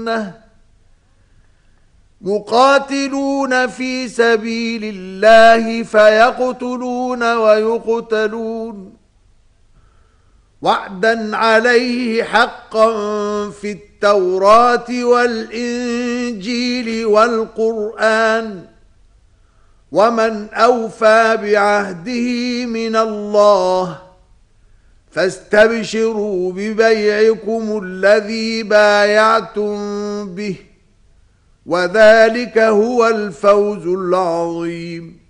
الجنة مقاتلون في سبيل الله فيقتلون ويقتلون وعدا عليه حقا في التوراة والإنجيل والقرآن ومن أوفى بعهده من الله فاستبشروا ببيعكم الذي بايعتم به وذلك هو الفوز العظيم.